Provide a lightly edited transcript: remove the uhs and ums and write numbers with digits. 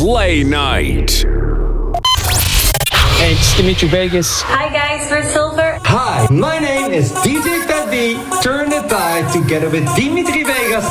Play Night. Hey, it's Dimitri Vegas. Hi guys, we're Silver. Hi, my name is DJ Fat B. Turn the tide together with Dimitri Vegas